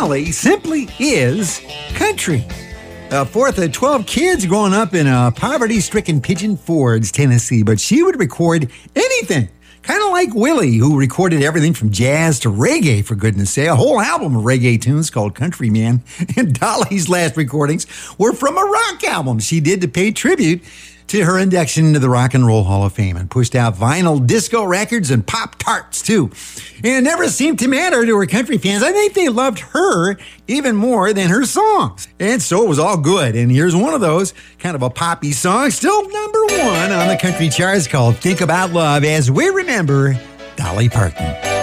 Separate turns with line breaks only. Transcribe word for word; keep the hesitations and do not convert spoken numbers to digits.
Dolly simply is country. A fourth of twelve kids growing up in a poverty-stricken Pigeon Forge, Tennessee, but she would record anything. Kind of like Willie, who recorded everything from jazz to reggae, for goodness sake. A whole album of reggae tunes called Country Man. And Dolly's last recordings were from a rock album she did to pay tribute to her induction into the Rock and Roll Hall of Fame, and pushed out vinyl disco records and Pop-Tarts, too. And it never seemed to matter to her country fans. I think they loved her even more than her songs. And so it was all good. And here's one of those, kind of a poppy song, still number one on the country charts, called Think About Love, as we remember Dolly Parton.